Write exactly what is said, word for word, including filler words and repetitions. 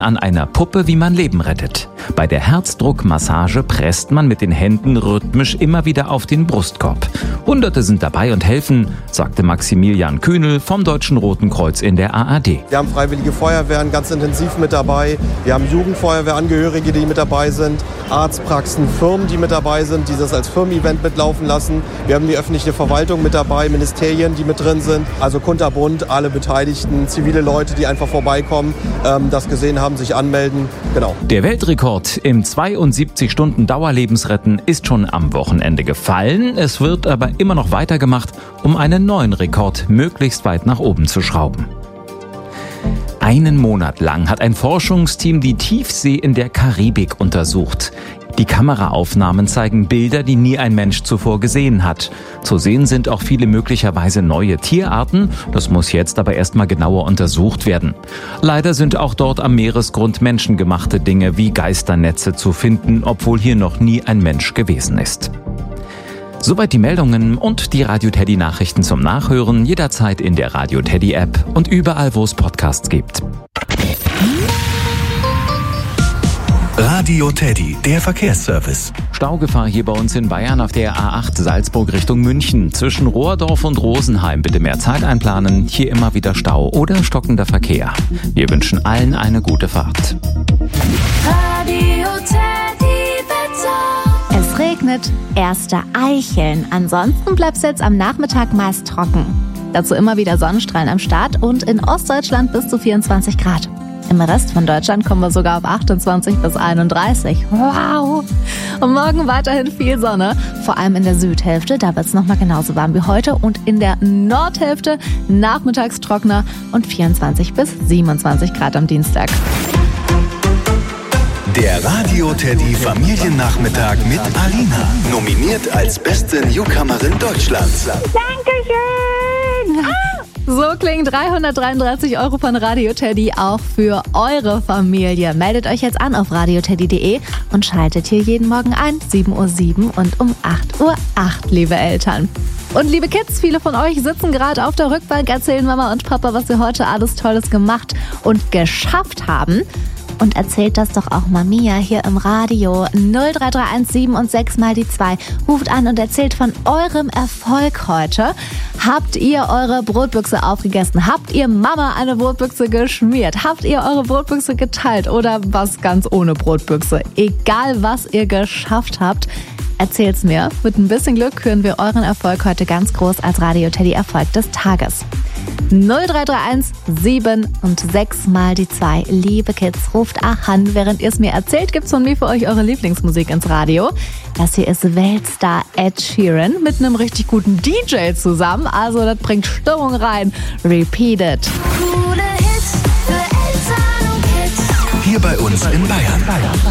an einer Puppe, wie man Leben rettet. Bei der Herzdruckmassage presst man mit den Händen rhythmisch immer wieder auf den Brustkorb. Hunderte sind dabei und helfen, sagte Maximilian Kühnel vom Deutschen Roten Kreuz in der A R D. Wir haben Freiwillige Feuerwehren ganz intensiv mit dabei. Wir haben Jugendfeuerwehrangehörige, die mit dabei sind. Arztpraxen, Firmen, die mit dabei sind, die das als Firmen-Event mitlaufen lassen. Wir haben die öffentliche Verwaltung mit dabei, Ministerien, die mit drin sind. Also kunterbunt, alle Beteiligten, zivile Leute, die einfach vorbeikommen, ähm, das gesehen haben, sich anmelden. Genau. Der Weltrekord im zweiundsiebzig Stunden Dauerlebensretten ist schon am Wochenende gefallen. Es wird aber immer noch weitergemacht, um einen neuen Rekord möglichst weit nach oben zu schrauben. Einen Monat lang hat ein Forschungsteam die Tiefsee in der Karibik untersucht. Die Kameraaufnahmen zeigen Bilder, die nie ein Mensch zuvor gesehen hat. Zu sehen sind auch viele möglicherweise neue Tierarten. Das muss jetzt aber erstmal genauer untersucht werden. Leider sind auch dort am Meeresgrund menschengemachte Dinge wie Geisternetze zu finden, obwohl hier noch nie ein Mensch gewesen ist. Soweit die Meldungen und die Radio Teddy Nachrichten zum Nachhören jederzeit in der Radio Teddy App und überall, wo es Podcasts gibt. Radio Teddy, der Verkehrsservice. Staugefahr hier bei uns in Bayern auf der A acht Salzburg Richtung München. Zwischen Rohrdorf und Rosenheim bitte mehr Zeit einplanen. Hier immer wieder Stau oder stockender Verkehr. Wir wünschen allen eine gute Fahrt. Radio Teddy Wetter. Es regnet, erste Eicheln. Ansonsten bleibt es jetzt am Nachmittag meist trocken. Dazu immer wieder Sonnenstrahlen am Start und in Ostdeutschland bis zu vierundzwanzig Grad. Im Rest von Deutschland kommen wir sogar auf achtundzwanzig bis einunddreißig. Wow! Und morgen weiterhin viel Sonne, vor allem in der Südhälfte. Da wird es nochmal genauso warm wie heute. Und in der Nordhälfte nachmittags trockener und vierundzwanzig bis siebenundzwanzig Grad am Dienstag. Der Radio Teddy Familiennachmittag mit Alina. Nominiert als beste Newcomerin Deutschlands. Dankeschön! Ah! So klingen dreihundertdreiunddreißig Euro von Radio Teddy auch für eure Familie. Meldet euch jetzt an auf radioteddy punkt de und schaltet hier jeden Morgen ein, sieben Uhr sieben und um acht Uhr acht, liebe Eltern. Und liebe Kids, viele von euch sitzen gerade auf der Rückbank, erzählen Mama und Papa, was sie heute alles Tolles gemacht und geschafft haben. Und erzählt das doch auch Mia hier im Radio. null drei drei eins sieben und sechs mal die zwei. Ruft an und erzählt von eurem Erfolg heute. Habt ihr eure Brotbüchse aufgegessen? Habt ihr Mama eine Brotbüchse geschmiert? Habt ihr eure Brotbüchse geteilt? Oder was ganz ohne Brotbüchse? Egal, was ihr geschafft habt, erzählt's mir. Mit ein bisschen Glück hören wir euren Erfolg heute ganz groß als Radio Teddy Erfolg des Tages. null drei drei eins sieben und sechs mal die zwei. Liebe Kids, ruft an. Während ihr es mir erzählt, gibt's von mir für euch eure Lieblingsmusik ins Radio. Das hier ist Weltstar Ed Sheeran mit einem richtig guten D J zusammen. Also das bringt Stimmung rein. Repeat it. Coole Hits für Eltern und Kids. Hier bei uns in Bayern.